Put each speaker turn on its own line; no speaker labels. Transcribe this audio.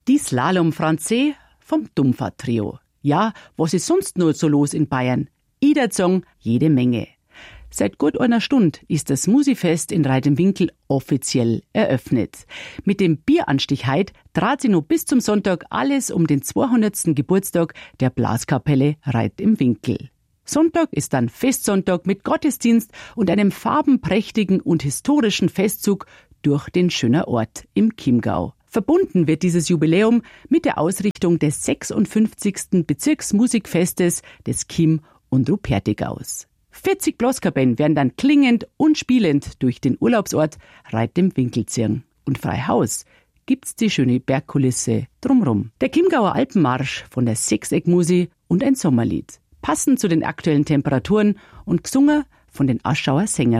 Die Slalom Français vom Dumpfer-Trio. Ja, was ist sonst nur so los in Bayern? Iederzong jede Menge. Seit gut einer Stunde ist das Musifest in Reit im Winkl offiziell eröffnet. Mit dem Bieranstich heut trat sie noch bis zum Sonntag alles um den 200. Geburtstag der Blaskapelle Reit im Winkl. Sonntag ist dann Festsonntag mit Gottesdienst und einem farbenprächtigen und historischen Festzug durch den schönen Ort im Chiemgau. Verbunden wird dieses Jubiläum mit der Ausrichtung des 56. Bezirksmusikfestes des Chiem- und Rupertigaus. 40 Blaskapellen werden dann klingend und spielend durch den Urlaubsort Reit im Winkl ziehen. Und frei Haus gibt's die schöne Bergkulisse drumrum. Der Chiemgauer Alpenmarsch von der Sechseckmusi und ein Sommerlied. Passend zu den aktuellen Temperaturen und gesungen von den Aschauer Sängern.